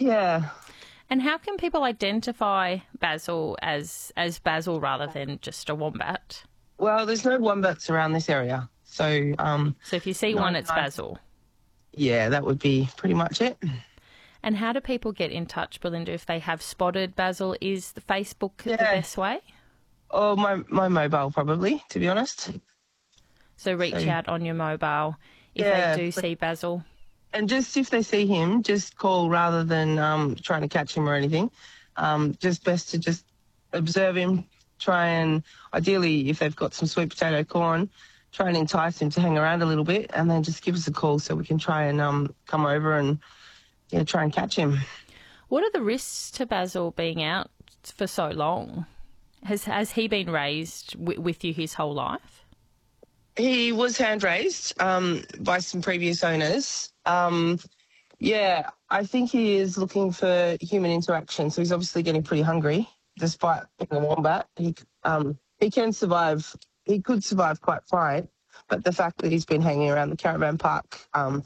Yeah. And how can people identify Basil as Basil rather than just a wombat? Well, there's no wombats around this area. So So if you see one, it's Basil. Yeah, that would be pretty much it. And how do people get in touch, Belinda, if they have spotted Basil? Is the Facebook the best way? Oh, my mobile probably, to be honest. So reach out on your mobile if they do see Basil. And just if they see him, just call rather than trying to catch him or anything. Just best to just observe him, try and, ideally, if they've got some sweet potato corn, try and entice him to hang around a little bit and then just give us a call so we can try and come over and try and catch him. What are the risks to Basil being out for so long? Has he been raised with you his whole life? He was hand-raised by some previous owners. I think he is looking for human interaction, so he's obviously getting pretty hungry, despite being a wombat. He can survive. He could survive quite fine, but the fact that he's been hanging around the caravan park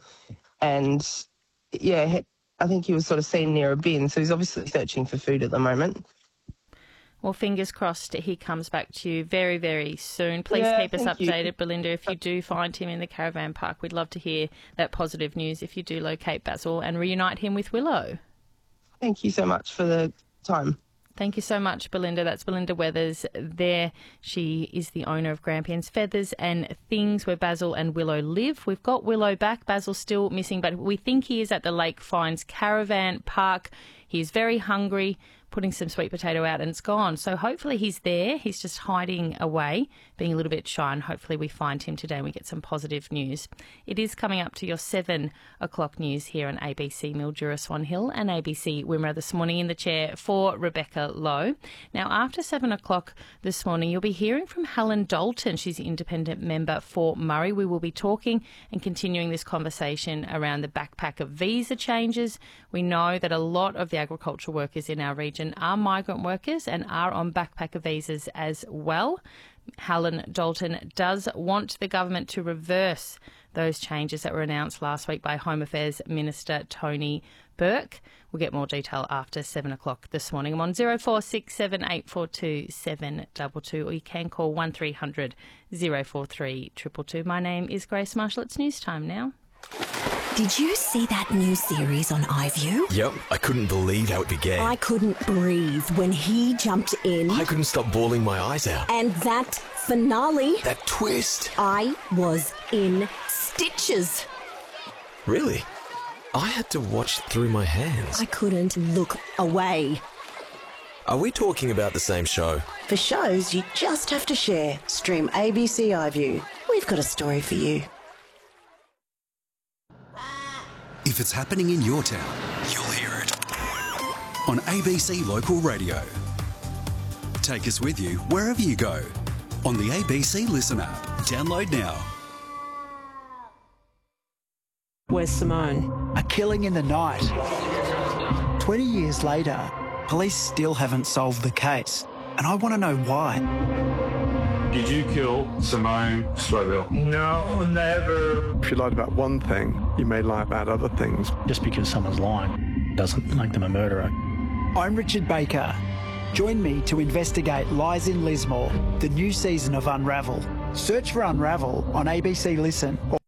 I think he was sort of seen near a bin, so he's obviously searching for food at the moment. Well, fingers crossed he comes back to you very, very soon. Please keep us updated, Belinda. If you do find him in the caravan park, we'd love to hear that positive news if you do locate Basil and reunite him with Willow. Thank you so much for the time. Thank you so much, Belinda. That's Belinda Weathers there. She is the owner of Grampians Feathers and Things, where Basil and Willow live. We've got Willow back. Basil's still missing, but we think he is at the Lake Fines Caravan Park. He is very hungry, putting some sweet potato out, and it's gone. So hopefully he's there. He's just hiding away, being a little bit shy, and hopefully we find him today and we get some positive news. It is coming up to your 7 o'clock news here on ABC Mildura Swan Hill and ABC Wimmera this morning. In the chair for Rebecca Lowe. Now, after 7 o'clock this morning, you'll be hearing from Helen Dalton. She's an independent member for Murray. We will be talking and continuing this conversation around the backpacker visa changes. We know that a lot of the agricultural workers in our region are migrant workers and are on backpacker visas as well. Helen Dalton does want the government to reverse those changes that were announced last week by Home Affairs Minister Tony Burke. We'll get more detail after 7 o'clock this morning. I'm on 0467 842 722, or you can call 1300 043 222. My name is Grace Marshall. It's news time now. Did you see that new series on iView? Yep, I couldn't believe how it began. I couldn't breathe when he jumped in. I couldn't stop bawling my eyes out. And that finale. That twist. I was in stitches. Really? I had to watch through my hands. I couldn't look away. Are we talking about the same show? For shows you just have to share, stream ABC iView. We've got a story for you. If it's happening in your town, you'll hear it on ABC Local Radio. Take us with you wherever you go on the ABC Listen app. Download now. Where's Simone? A killing in the night. 20 years later, police still haven't solved the case, and I want to know why. Did you kill Simone Slowville? No, never. If you lied about one thing, you may lie about other things. Just because someone's lying doesn't make them a murderer. I'm Richard Baker. Join me to investigate Lies in Lismore, the new season of Unravel. Search for Unravel on ABC Listen.